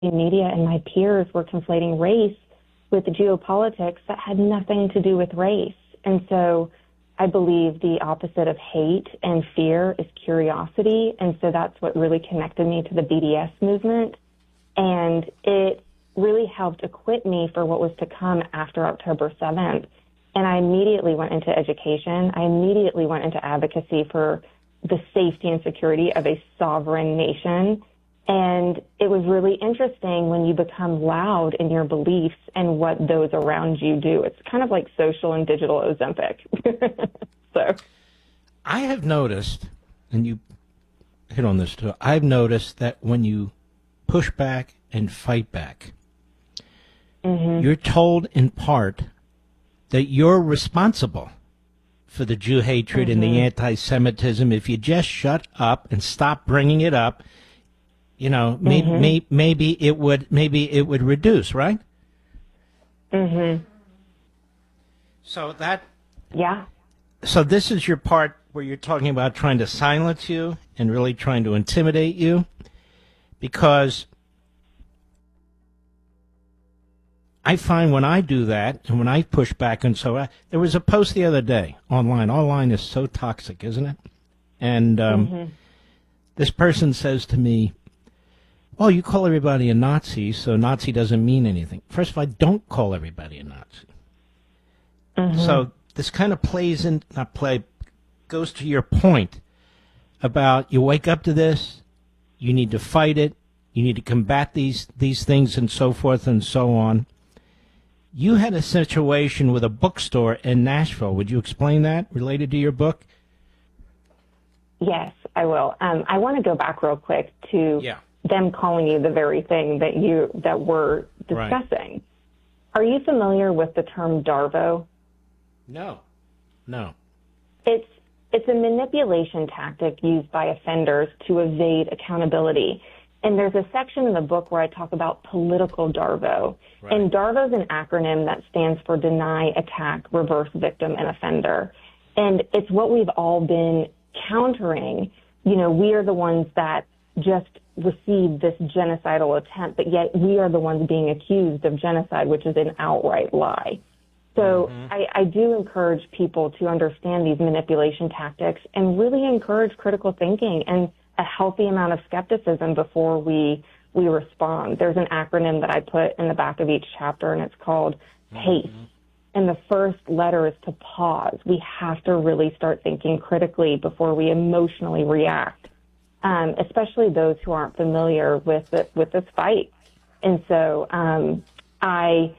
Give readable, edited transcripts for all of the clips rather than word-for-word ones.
media and my peers were conflating race with geopolitics that had nothing to do with race. And so I believe the opposite of hate and fear is curiosity. And so that's what really connected me to the BDS movement. And it really helped equip me for what was to come after October 7th. And I immediately went into education. I immediately went into advocacy for the safety and security of a sovereign nation. And it was really interesting when you become loud in your beliefs and what those around you do. It's kind of like social and digital Ozempic. So I have noticed, and you hit on this too, I've noticed that when you push back and fight back, you're told in part that you're responsible for the Jew hatred and the anti-Semitism. If you just shut up and stop bringing it up, you know, maybe it would reduce, right? So that, yeah. So this is your part where you're talking about trying to silence you and really trying to intimidate you, because I find when I do that and when I push back and so there was a post the other day online. Online is so toxic, isn't it? And this person says to me, well, you call everybody a Nazi, so Nazi doesn't mean anything. First of all, I don't call everybody a Nazi. So this kind of goes to your point about you wake up to this, you need to fight it, you need to combat these things and so forth and so on. You had a situation with a bookstore in Nashville. Would you explain that related to your book? Yes, I will. I want to go back real quick to them calling you the very thing that we're discussing. Right. Are you familiar with the term DARVO? No. It's a manipulation tactic used by offenders to evade accountability. And there's a section in the book where I talk about political DARVO. Right. And DARVO is an acronym that stands for deny, attack, reverse, victim, and offender. And it's what we've all been countering. You know, we are the ones that just received this genocidal attempt, but yet we are the ones being accused of genocide, which is an outright lie. So I do encourage people to understand these manipulation tactics and really encourage critical thinking and a healthy amount of skepticism before we respond. There's an acronym that I put in the back of each chapter, and it's called PACE. And the first letter is to pause. We have to really start thinking critically before we emotionally react, especially those who aren't familiar with this fight. And so I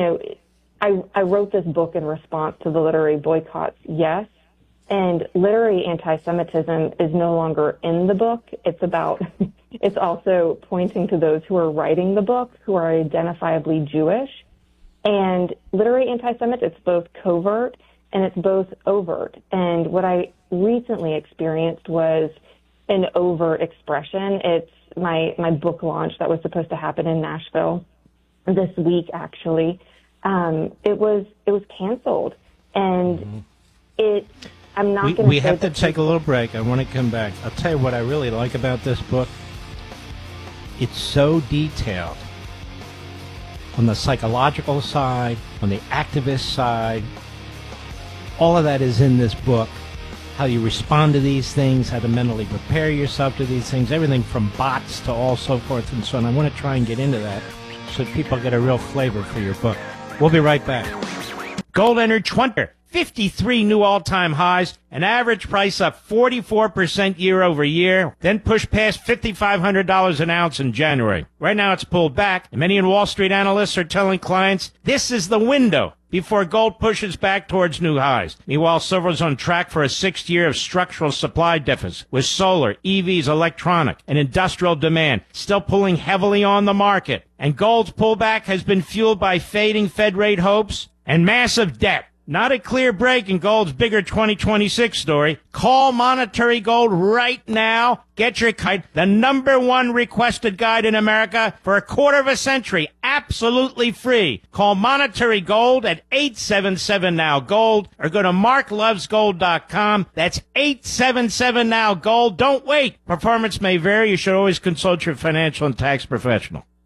wrote this book in response to the literary boycotts, yes. And literary anti-Semitism is no longer in the book. It's also pointing to those who are writing the book who are identifiably Jewish. And literary anti-Semitism, it's both covert and it's both overt. And what I recently experienced was an overt expression. It's my book launch that was supposed to happen in Nashville this week, actually. It was canceled, and I'm not going to. We have to take a little break. I want to come back. I'll tell you what I really like about this book. It's so detailed on the psychological side, on the activist side. All of that is in this book. How you respond to these things, how to mentally prepare yourself to these things, everything from bots to all so forth and so on. I want to try and get into that so people get a real flavor for your book. We'll be right back. Gold entered 53 new all-time highs, an average price up 44% year over year, then pushed past $5,500 an ounce in January. Right now it's pulled back, and many Wall Street analysts are telling clients this is the window before gold pushes back towards new highs. Meanwhile, silver is on track for a sixth year of structural supply deficit, with solar, EVs, electronic, and industrial demand still pulling heavily on the market. And gold's pullback has been fueled by fading Fed rate hopes and massive debt. Not a clear break in gold's bigger 2026 story. Call Monetary Gold right now. Get your guide, the #1 requested guide in America for a quarter of a century, absolutely free. Call Monetary Gold at 877-NOW-GOLD or go to marklovesgold.com. That's 877-NOW-GOLD. Don't wait. Performance may vary. You should always consult your financial and tax professional.